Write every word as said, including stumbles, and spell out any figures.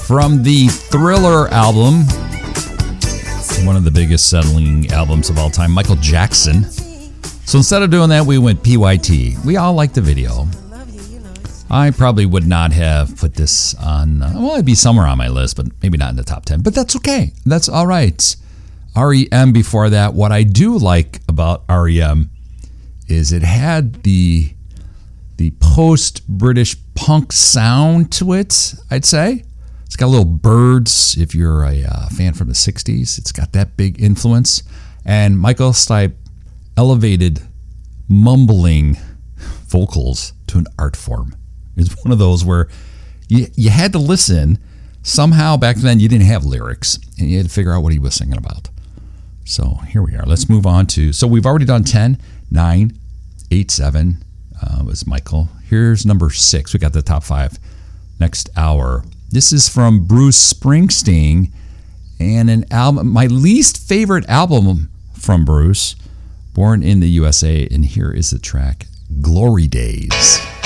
from the Thriller album, one of the biggest selling albums of all time, Michael Jackson. So instead of doing that, we went P Y T. We all liked the video. I probably would not have put this on, uh, well, it'd be somewhere on my list, but maybe not in the top ten. But that's okay. That's all right. R E M before that. What I do like about R E M is it had the the post-British punk sound to it, I'd say. It's got little birds, if you're a uh, fan from the sixties. It's got that big influence. And Michael Stipe elevated mumbling vocals to an art form. It's one of those where you, you had to listen. Somehow back then you didn't have lyrics, and you had to figure out what he was singing about. So here we are. Let's move on to, so we've already done ten, nine, eight, seven uh, was Michael. Here's number six. We got the top five next hour. This is from Bruce Springsteen and an album, my least favorite album from Bruce, born in the U S A. And here is the track, Glory Days.